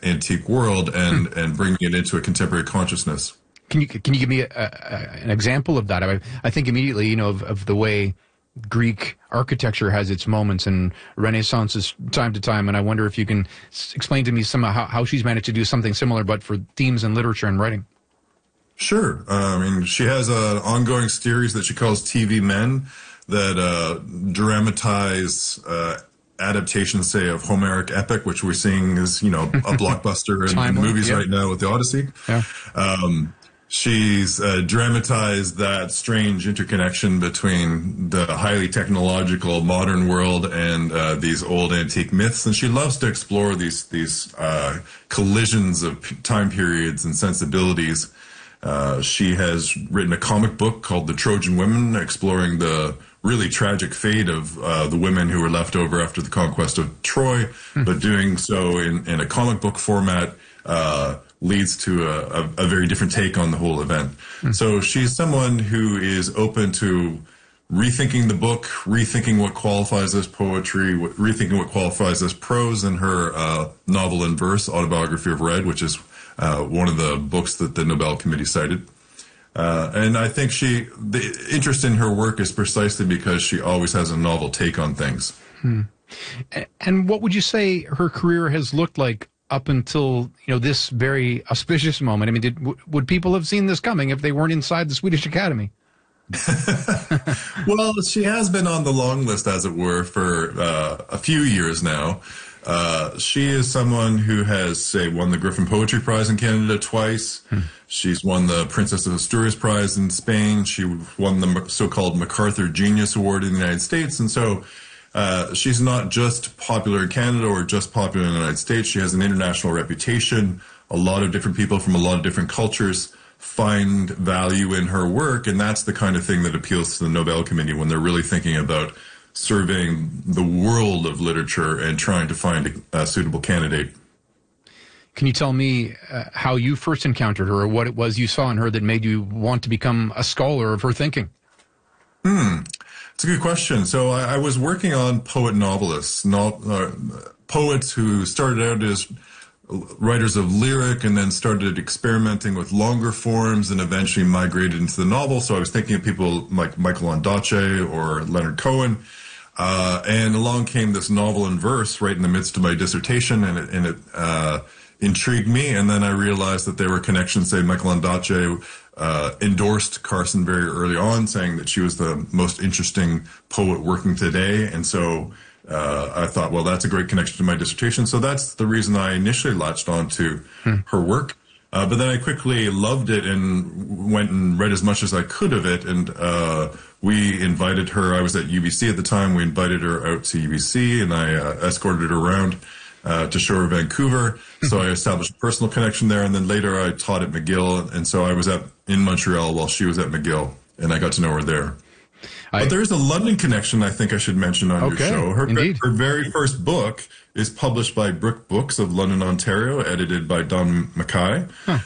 antique world and bringing it into a contemporary consciousness. Can you give me an example of that? I think immediately, of the way Greek architecture has its moments and Renaissance's time to time, and I wonder if you can explain to me somehow how she's managed to do something similar, but for themes in literature and writing. Sure. She has an ongoing series that she calls TV Men that dramatize adaptations, say, of Homeric epic, which we're seeing is, a blockbuster in movies right now with the Odyssey. Yeah. She's dramatized that strange interconnection between the highly technological modern world and these old antique myths, and she loves to explore these collisions of time periods and sensibilities. She has written a comic book called The Trojan Women, exploring the really tragic fate of the women who were left over after the conquest of Troy, but doing so in a comic book format leads to a very different take on the whole event. So she's someone who is open to rethinking the book, rethinking what qualifies as poetry, rethinking what qualifies as prose in her novel in verse, Autobiography of Red, which is one of the books that the Nobel Committee cited. And I think the interest in her work is precisely because she always has a novel take on things. And what would you say her career has looked like up until, this very auspicious moment? I mean, would people have seen this coming if they weren't inside the Swedish Academy? Well, she has been on the long list, as it were, for a few years now. She is someone who has, say, won the Griffin Poetry Prize in Canada twice. She's won the Princess of Asturias Prize in Spain. She won the so-called MacArthur Genius Award in the United States. And so she's not just popular in Canada or just popular in the United States. She has an international reputation. A lot of different people from a lot of different cultures find value in her work, and that's the kind of thing that appeals to the Nobel Committee when they're really thinking about surveying the world of literature and trying to find a suitable candidate. Can you tell me how you first encountered her, or what it was you saw in her that made you want to become a scholar of her thinking? It's a good question. So I was working on poet-novelists, poets who started out as writers of lyric and then started experimenting with longer forms and eventually migrated into the novel. So I was thinking of people like Michael Ondaatje or Leonard Cohen. And along came this novel in verse right in the midst of my dissertation, and it intrigued me. And then I realized that there were connections. Say, Michael Ondaatje endorsed Carson very early on, saying that she was the most interesting poet working today. And so I thought, well, that's a great connection to my dissertation. So that's the reason I initially latched on to her work. But then I quickly loved it and went and read as much as I could of it. And we invited her. I was at UBC at the time. We invited her out to UBC, and I escorted her around to show her Vancouver. So I established a personal connection there. And then later I taught at McGill. And so I was in Montreal while she was at McGill, and I got to know her there. But there is a London connection I think I should mention on your show. Her very first book is published by Brook Books of London, Ontario, edited by Don Mackay.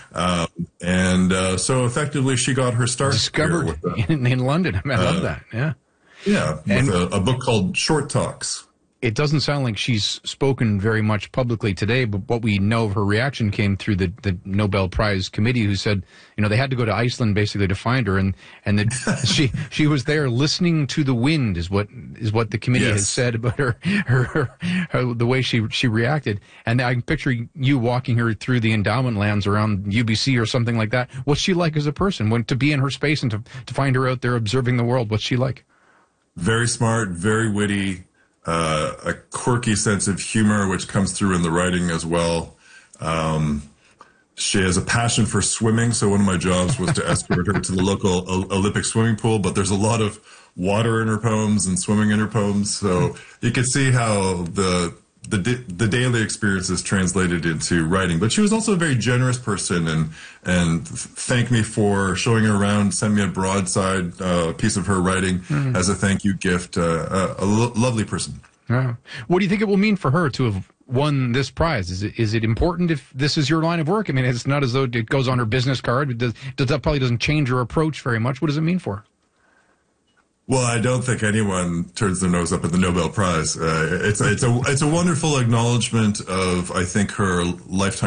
So effectively she got her start. Discovered in London. I love that, yeah. Yeah, with a book called Short Talks. It doesn't sound like she's spoken very much publicly today, but what we know of her reaction came through the Nobel Prize committee, who said, they had to go to Iceland basically to find her, and that she was there listening to the wind is what the committee has said about her the way she reacted. And I can picture you walking her through the endowment lands around UBC or something like that. What's she like as a person? To be in her space and to find her out there observing the world, what's she like? Very smart, very witty. A quirky sense of humor, which comes through in the writing as well. She has a passion for swimming, so one of my jobs was to escort her to the local Olympic swimming pool, but there's a lot of water in her poems and swimming in her poems, so you could see how the daily experience is translated into writing. But she was also a very generous person and thanked me for showing her around, sent me a broadside piece of her writing as a thank you gift. A lovely person. Yeah. What do you think it will mean for her to have won this prize? Is it important if this is your line of work? I mean, it's not as though it goes on her business card. That probably doesn't change her approach very much. What does it mean for her? Well, I don't think anyone turns their nose up at the Nobel Prize. It's a wonderful acknowledgement of, I think, her lifetime